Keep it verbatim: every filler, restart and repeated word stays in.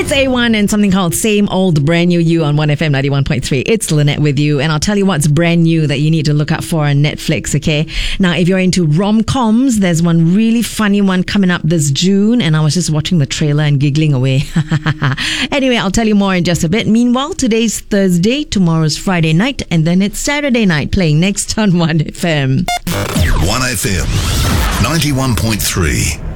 It's A one and something called Same Old Brand New You on one F M ninety-one point three. It's Lynette with you, and I'll tell you what's brand new that you need to look out for on Netflix, okay? Now, if you're into rom-coms, there's one really funny one coming up this June, and I was just watching the trailer and giggling away. Anyway, I'll tell you more in just a bit. Meanwhile, today's Thursday, tomorrow's Friday night, and then it's Saturday night playing next on one F M. one F M ninety-one point three.